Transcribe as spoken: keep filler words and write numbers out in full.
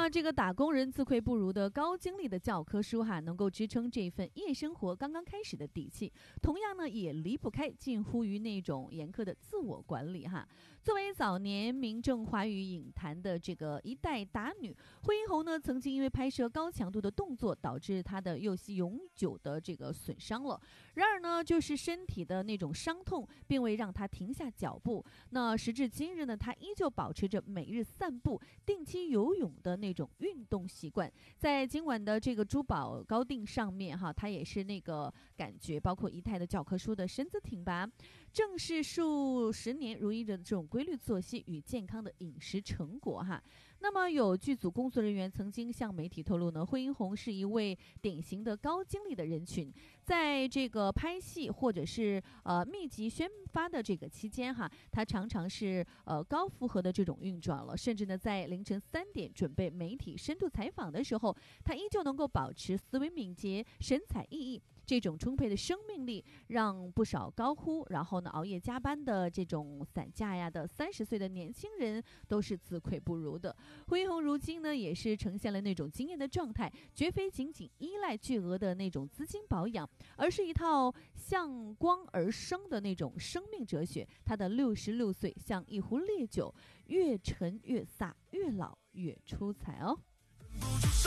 么这个打工人自愧不如的高精力的教科书哈，能够支撑这份夜生活刚刚开始的底气，同样呢也离不开近乎于那种严苛的自我管理哈。作为早年名震华语影坛的这个一代打女，惠英红呢曾经因为拍摄高强度的动作，导致她的右膝永久的这个损伤了。然而呢，就是身体的那种伤痛，并未让她停下脚步。那时至今日呢，她依旧保持着每日散步、定期游泳的那种运动习惯。在今晚的这个珠宝高定上面哈，她也是那个感觉，包括仪态的教科书的身姿挺拔，正是数十年如一日的这种规律作息与健康的饮食成果哈。那么有剧组工作人员曾经向媒体透露呢，惠英红是一位典型的高精力的人群，在这个拍戏或者是呃密集宣发的这个期间哈，她常常是呃高负荷的这种运转了，甚至呢在凌晨三点准备媒体深度采访的时候，她依旧能够保持思维敏捷、神采奕奕。这种充沛的生命力让不少高呼然后呢熬夜加班的这种散架呀的三十岁的年轻人都是自愧不如的。惠英红如今呢也是呈现了那种惊艳的状态，绝非仅仅依赖巨额的那种资金保养，而是一套向光而生的那种生命哲学。她的六十六岁像一壶烈酒，越陈越飒，越老越出彩哦。